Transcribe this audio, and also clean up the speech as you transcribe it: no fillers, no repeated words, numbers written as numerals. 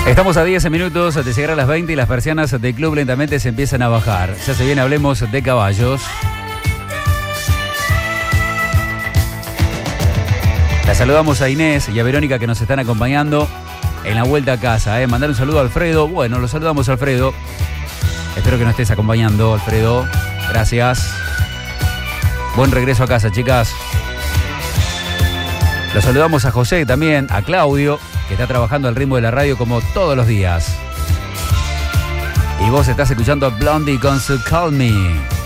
Estamos a 10 minutos de llegar a las 20 y las persianas del club lentamente se empiezan a bajar. Ya se viene, hablemos de caballos. La saludamos a Inés y a Verónica que nos están acompañando en la vuelta a casa. Mandar un saludo a Alfredo. Bueno, lo saludamos a Alfredo. Espero que nos estés acompañando, Alfredo. Gracias. Buen regreso a casa, chicas. Lo saludamos a José también, a Claudio, que está trabajando al ritmo de la radio como todos los días. Y vos estás escuchando a Blondie con su Call Me.